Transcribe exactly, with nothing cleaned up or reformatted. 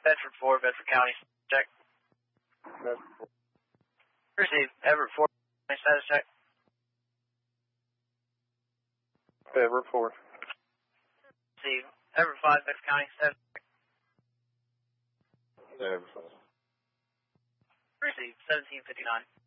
Bedford four, Bedford County, check. Bedford four. Receive, Everett four, status check. Everett four. Receive, Everett five, Bedford County, status check. Everett five. Receive, seventeen fifty-nine.